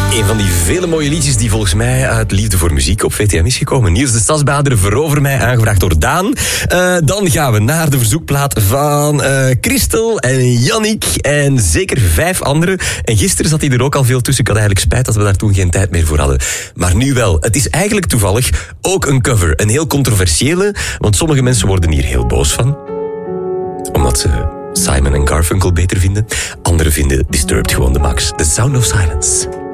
Een van die vele mooie liedjes die volgens mij uit liefde voor muziek op VTM is gekomen. Niels de Stadsbader, Verover mij, aangevraagd door Daan. Dan gaan we naar de verzoekplaat van Christel en Jannik en zeker 5 anderen. En gisteren zat hij er ook al veel tussen. Ik had eigenlijk spijt dat we daar toen geen tijd meer voor hadden. Maar nu wel. Het is eigenlijk toevallig ook een cover. Een heel controversiële, want sommige mensen worden hier heel boos van. Omdat ze Simon en Garfunkel beter vinden. Anderen vinden Disturbed gewoon de max. The Sound of Silence.